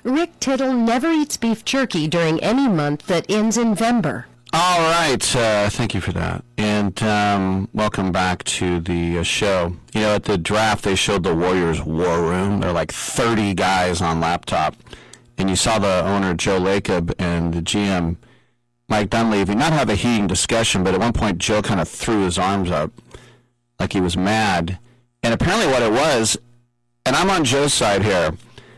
Rick Tittle never eats beef jerky during any month that ends in Vember. All right. Thank you for that. And welcome back to the show. You know, at the draft, they showed the Warriors' war room. There are like 30 guys on laptop. And you saw the owner, Joe Lacob, and the GM, Mike Dunleavy, not have a heating discussion, but at one point, Joe kind of threw his arms up like he was mad. And apparently what it was, and I'm on Joe's side here,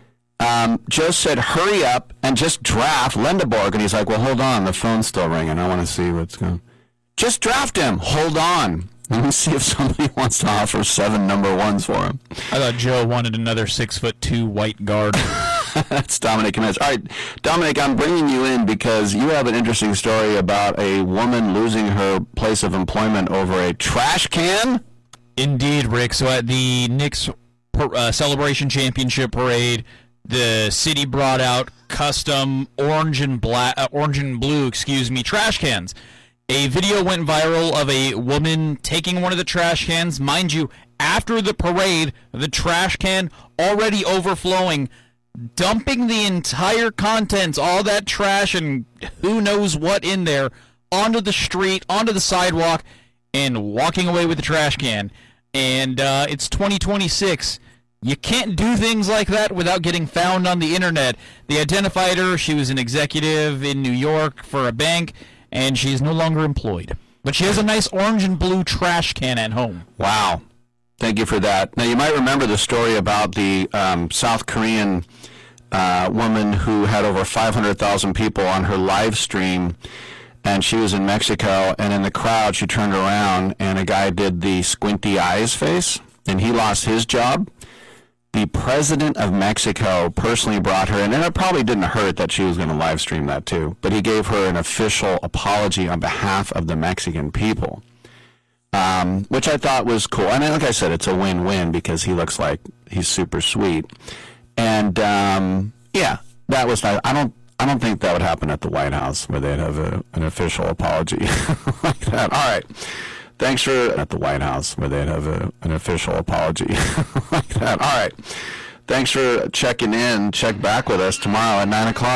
Joe said, hurry up and just draft Lindeborg. And he's like, well, hold on. The phone's still ringing. I want to see what's going on. Just draft him. Hold on. Let me see if somebody wants to offer 7 number ones for him. I thought Joe wanted another 6'2" white guard. That's Dominic Jimenez. All right, Dominic, I'm bringing you in because you have an interesting story about a woman losing her place of employment over a trash can. Indeed, Rick. So at the Knicks Celebration Championship Parade, the city brought out custom orange and blue, trash cans. A video went viral of a woman taking one of the trash cans. Mind you, after the parade, the trash can already overflowing, dumping the entire contents, all that trash and who knows what in there, onto the street, onto the sidewalk, and walking away with the trash can. And it's 2026. You can't do things like that without getting found on the internet. They identified her. She was an executive in New York for a bank, and she's no longer employed. But she has a nice orange and blue trash can at home. Wow. Thank you for that. Now, you might remember the story about the South Korean woman who had over 500,000 people on her live stream, and she was in Mexico, and in the crowd she turned around, and a guy did the squinty eyes face, and he lost his job. The president of Mexico personally brought her in, and it probably didn't hurt that she was going to live stream that too, but he gave her an official apology on behalf of the Mexican people, which I thought was cool. And like I said, it's a win-win because he looks like he's super sweet. And yeah, that was nice. I don't think that would happen at the White House where they'd have an official apology like that. All right. Thanks for at the White House where they'd have an official apology like that. All right. Thanks for checking in. Check back with us tomorrow at 9 o'clock.